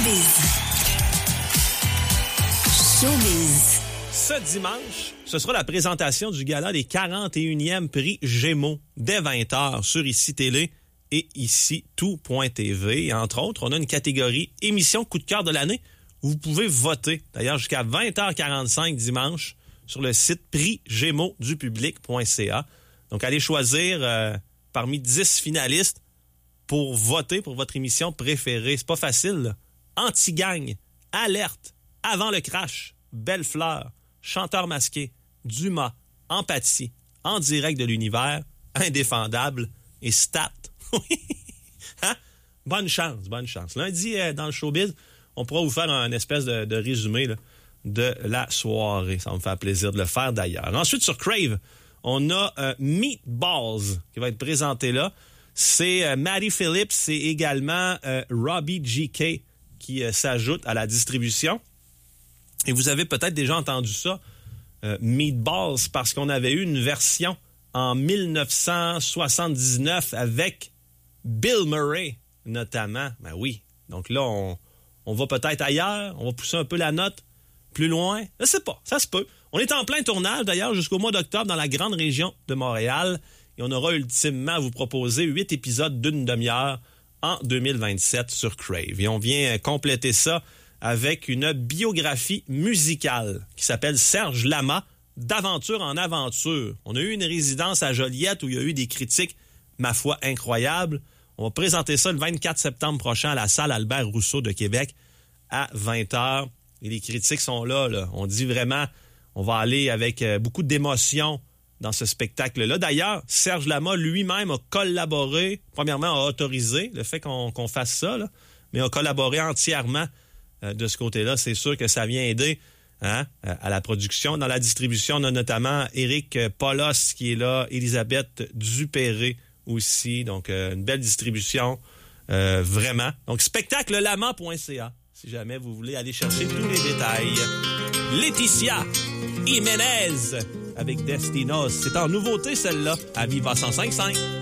Showbiz. Ce dimanche, ce sera la présentation du gala des 41e prix Gémeaux dès 20h sur ICI Télé et ICI Tout.tv. Et entre autres, on a une catégorie émission coup de cœur de l'année où vous pouvez voter. D'ailleurs, jusqu'à 20h45 dimanche sur le site prixgémeauxdupublic.ca. Donc, allez choisir parmi 10 finalistes pour voter pour votre émission préférée. C'est pas facile, là. Anti-gang, Alerte, Avant le crash, Belle Fleur, Chanteur masqué, Dumas, Empathie, En direct de l'univers, Indéfendable et Stat. Hein? Bonne chance. Lundi, dans le showbiz, on pourra vous faire un espèce de résumé là, de la soirée. Ça va me faire plaisir de le faire d'ailleurs. Ensuite, sur Crave, on a Meatballs qui va être présenté là. C'est Maddie Phillips et également Robbie GK qui s'ajoutent à la distribution. Et vous avez peut-être déjà entendu ça, Meatballs, parce qu'on avait eu une version en 1979 avec Bill Murray, notamment. Ben oui. Donc là, on va peut-être ailleurs, on va pousser un peu la note plus loin. Je sais pas, ça se peut. On est en plein tournage, d'ailleurs, jusqu'au mois d'octobre dans la grande région de Montréal. Et on aura ultimement à vous proposer 8 épisodes d'une demi-heure en 2027 sur Crave. Et on vient compléter ça avec une biographie musicale qui s'appelle Serge Lama, d'aventure en aventure. On a eu une résidence à Joliette où il y a eu des critiques, ma foi, incroyables. On va présenter ça le 24 septembre prochain à la salle Albert Rousseau de Québec à 20h. Et les critiques sont là. On dit vraiment, on va aller avec beaucoup d'émotion dans ce spectacle-là. D'ailleurs, Serge Lama lui-même a collaboré, premièrement a autorisé le fait qu'on fasse ça, là, mais a collaboré entièrement de ce côté-là. C'est sûr que ça vient aider à la production. Dans la distribution, on a notamment Éric Paulos qui est là, Elisabeth Dupéré aussi. Donc, une belle distribution, vraiment. Donc, spectaclelama.ca, si jamais vous voulez aller chercher tous les détails. Laetitia Jiménez avec Destinos. C'est en nouveauté, celle-là, à Viva 105.5.